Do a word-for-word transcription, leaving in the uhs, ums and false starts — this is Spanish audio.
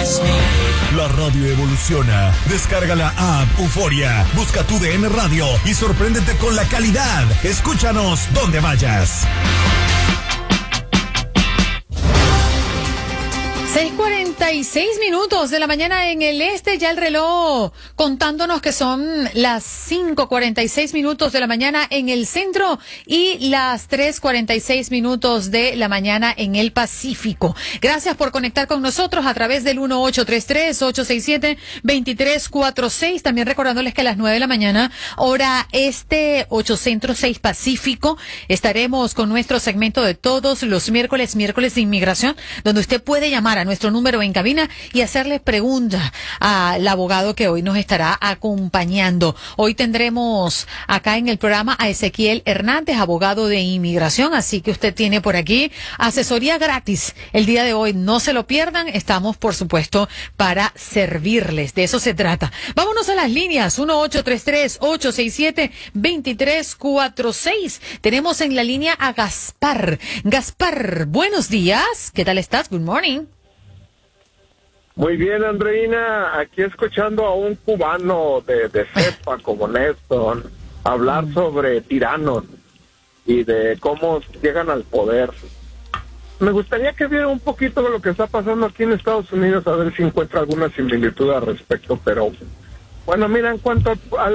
La radio evoluciona. Descarga la app Euforia. Busca tu D N Radio y sorpréndete con la calidad. Escúchanos donde vayas. seis cuarenta y seis minutos de la mañana en el este, ya el reloj contándonos que son las cinco cuarenta y seis minutos de la mañana en el centro y las tres cuarenta y seis minutos de la mañana en el Pacífico. Gracias por conectar con nosotros a través del uno ocho tres tres, ocho seis siete, dos tres cuatro seis. También recordándoles que a las nueve de la mañana, hora este, ocho centro, seis Pacífico, estaremos con nuestro segmento de todos los miércoles, miércoles de inmigración, donde usted puede llamar a nuestro número en cabina y hacerle preguntas al abogado que hoy nos estará acompañando. Hoy tendremos acá en el programa a Ezequiel Hernández, abogado de inmigración, así que usted tiene por aquí asesoría gratis el día de hoy. No se lo pierdan, estamos por supuesto para servirles, de eso se trata. Vámonos a las líneas, uno ocho tres tres, ocho seis siete, dos tres cuatro seis. Tenemos en la línea a Gaspar. Gaspar, buenos días, ¿qué tal estás? Good morning. Muy bien, Andreina, aquí escuchando a un cubano de, de cepa como Néstor hablar sobre tiranos y de cómo llegan al poder. Me gustaría que viera un poquito de lo que está pasando aquí en Estados Unidos, a ver si encuentra alguna similitud al respecto, pero bueno, mira, en cuanto al